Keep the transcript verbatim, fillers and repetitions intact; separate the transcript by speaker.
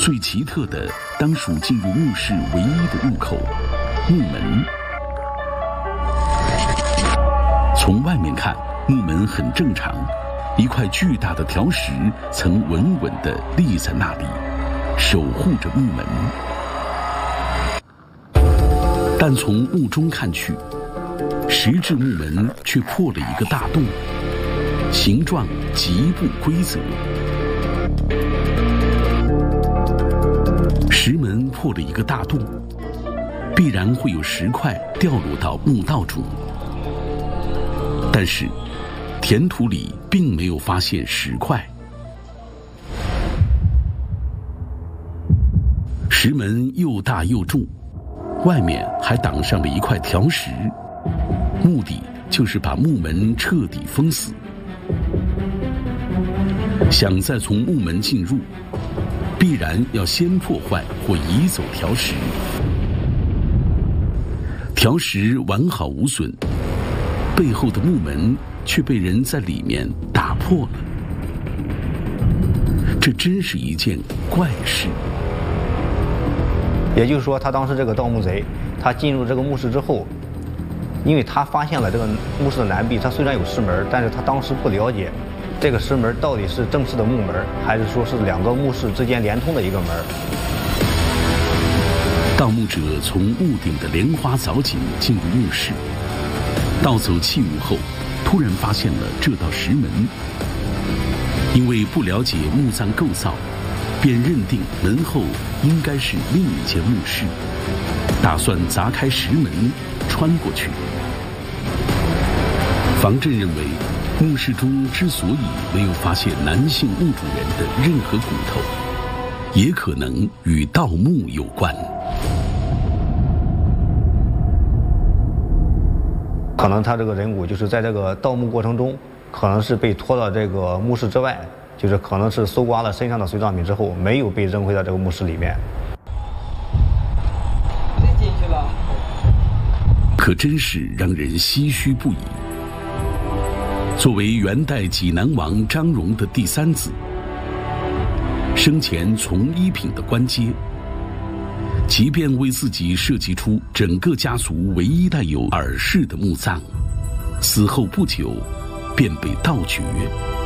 Speaker 1: 最奇特的当属进入墓室唯一的入口——墓门。从外面看，墓门很正常，一块巨大的条石曾稳稳地立在那里，守护着墓门。但从墓中看去，石质墓门却破了一个大洞，形状极不规则。石门破了一个大洞，必然会有石块掉落到墓道中。但是，填土里并没有发现石块。石门又大又重，外面还挡上了一块条石，目的就是把墓门彻底封死。想再从墓门进入，必然要先破坏或移走条石。条石完好无损，背后的墓门却被人在里面打破了。这真是一件怪事。
Speaker 2: 也就是说，他当时这个盗墓贼，他进入这个墓室之后，因为他发现了这个墓室的南壁，它虽然有石门，但是他当时不了解这个石门到底是正式的木门，还是说是两个墓室之间连通的一个门。
Speaker 1: 盗墓者从墓顶的莲花藻井进入墓室，盗走器物后，突然发现了这道石门。因为不了解墓葬构造，便认定门后应该是另一间墓室，打算砸开石门穿过去。房震认为，墓室中之所以没有发现男性墓主人的任何骨头，也可能与盗墓有关。
Speaker 2: 可能他这个人骨就是在这个盗墓过程中，可能是被拖到这个墓室之外，就是可能是搜刮了身上的随葬品之后，没有被扔回到这个墓室里面。
Speaker 3: 进去了。
Speaker 1: 可真是让人唏嘘不已。作为元代济南王张荣的第三子，生前从一品的官阶，即便为自己设计出整个家族唯一带有耳饰的墓葬，死后不久便被盗掘。